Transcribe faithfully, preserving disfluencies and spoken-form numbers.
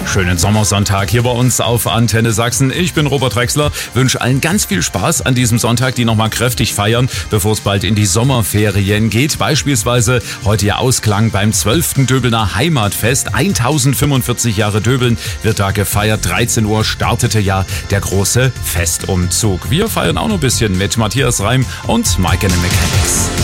Schönen Sommersonntag hier bei uns auf Antenne Sachsen. Ich bin Robert Drechsler, wünsche allen ganz viel Spaß an diesem Sonntag, die nochmal kräftig feiern, bevor es bald in die Sommerferien geht. Beispielsweise heute ja Ausklang beim zwölften Döbelner Heimatfest. tausendfünfundvierzig Jahre Döbeln wird da gefeiert. dreizehn Uhr startete ja der große Festumzug. Wir feiern auch noch ein bisschen mit Matthias Reim und Mike and the Mechanics.